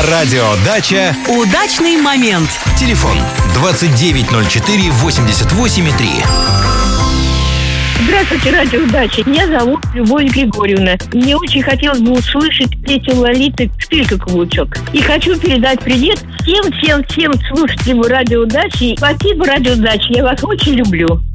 На радио «Дача» удачный момент. Телефон 2904 88,3. Здравствуйте, радио «Дача». Меня зовут Любовь Григорьевна. Мне очень хотелось бы услышать песню Лолиты «Шпилька каблучок». И хочу передать привет всем слушателям радио «Дачи». Спасибо, радио «Дача». Я вас очень люблю.